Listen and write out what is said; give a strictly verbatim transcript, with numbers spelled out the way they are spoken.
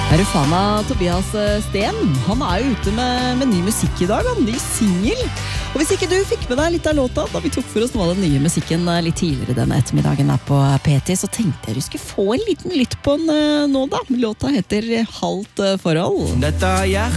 Er du fan av Tobias Sten? Han er jo ute med, med ny musikk i dag, han, ny single. Og hvis ikke du fikk med deg litt av låta, da vi tok for oss noe av den nye musikken litt tidligere denne ettermiddagen her på P T, så tenkte jeg du skulle få en liten lytt på den nå da. Låta heter Halvt forhold. Dette har jeg